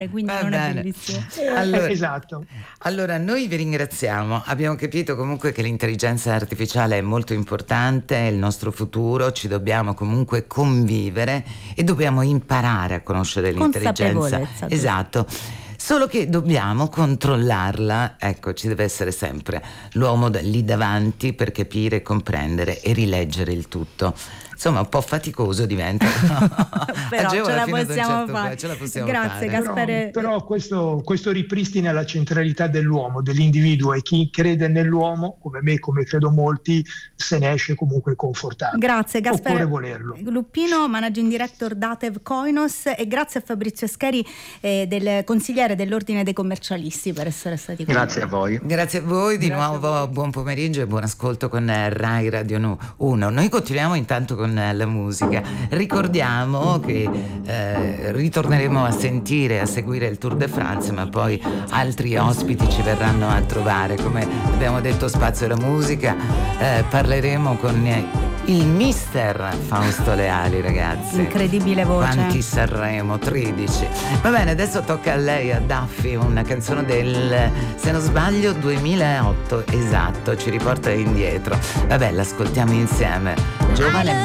quindi Va non è bene. bellissimo. Allora, Esatto. allora, noi vi ringraziamo. Abbiamo capito comunque che l'intelligenza artificiale è molto importante, è il nostro futuro, ci dobbiamo comunque convivere e dobbiamo imparare a conoscere l'intelligenza. Consapevolezza. Esatto. Solo che dobbiamo controllarla, ecco, ci deve essere sempre l'uomo lì davanti per capire, comprendere e rileggere il tutto. Insomma, un po' faticoso diventa, no? Però ce Agevole la fino ad un possiamo certo fare. punto, ce la possiamo Grazie, fare. Gaspare. Però questo ripristina la centralità dell'uomo, dell'individuo, e chi crede nell'uomo, come me, come credo molti, se ne esce comunque confortato. Grazie Gaspare Occorre volerlo. Luppino, Managing Director Datev Koinos, e grazie a Fabrizio Escheri, del consigliere dell'Ordine dei Commercialisti, per essere stati con Grazie a voi. Grazie a voi, di Grazie nuovo a voi. buon pomeriggio e buon ascolto con Rai Radio 1. Noi continuiamo intanto con la musica. Ricordiamo che ritorneremo a sentire, a seguire il Tour de France, ma poi altri ospiti ci verranno a trovare. Come abbiamo detto, spazio alla musica, parleremo con il mister Fausto Leali, ragazzi. Incredibile voce. Quanti Sanremo? 13. Va bene, adesso tocca a lei, a Daffy, una canzone del, se non sbaglio, 2008, esatto, ci riporta indietro. Vabbè, l'ascoltiamo insieme. Giovane